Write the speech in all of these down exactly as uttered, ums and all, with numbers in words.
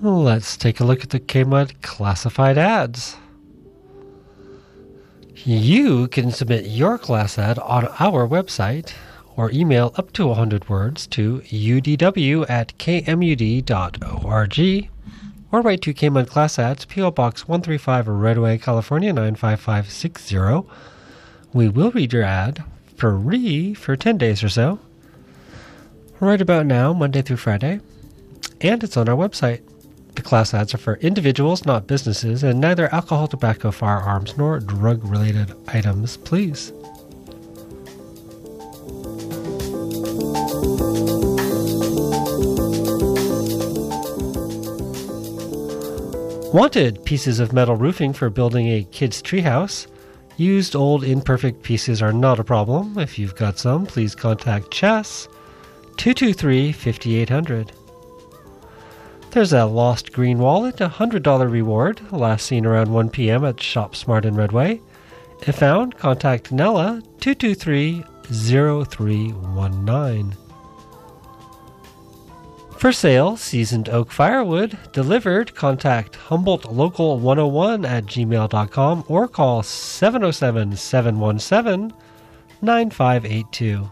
Let's take a look at the K-Mud classified ads. You can submit your class ad on our website or email up to one hundred words to u d w at k m u d dot org or write to K-Mud Class Ads, P O Box one three five, Redway, California nine five five six zero. We will read your ad free for ten days or so, right about now, Monday through Friday, and it's on our website. The class ads are for individuals, not businesses, and neither alcohol, tobacco, firearms, nor drug-related items, please. Wanted pieces of metal roofing for building a kid's treehouse? Used old imperfect pieces are not a problem. If you've got some, please contact Chess, two two three, five eight zero zero. There's a lost green wallet, a one hundred dollars reward, last seen around one p.m. at Shop Smart in Redway. If found, contact Nella, two two three, zero three one nine. For sale, seasoned oak firewood, delivered, contact Humboldt Local one oh one at gmail dot com or call seven oh seven, seven one seven, nine five eight two.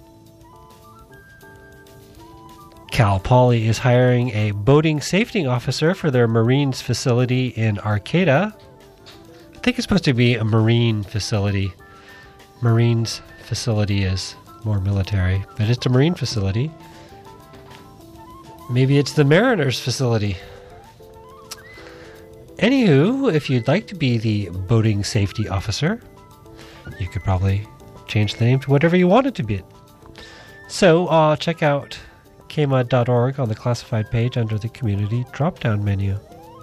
Cal Poly is hiring a boating safety officer for their Marines facility in Arcata. I think it's supposed to be a Marine facility. Marines facility is more military, but it's a Marine facility. Maybe it's the Mariners facility. Anywho, if you'd like to be the boating safety officer, you could probably change the name to whatever you want it to be. So uh, check out k mud dot org on the classified page under the community drop-down menu.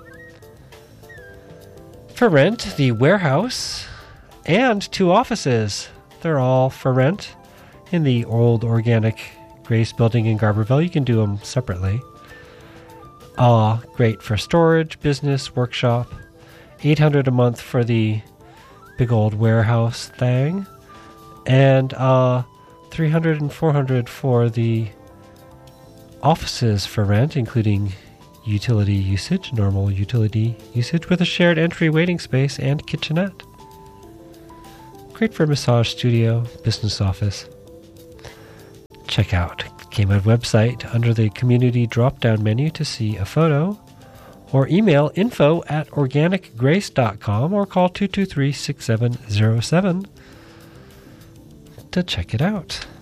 For rent, the warehouse and two offices. They're all for rent in the old organic Grace building in Garberville. You can do them separately. Uh, great for storage, business, workshop. eight hundred dollars a month for the big old warehouse thing. And uh, three hundred and four hundred dollars for the offices for rent, including utility usage, normal utility usage with a shared entry waiting space and kitchenette. Great for massage studio, business office. Check out K-Mud website under the community drop-down menu to see a photo, or email info at organic grace dot com or call two two three, six seven zero seven to check it out.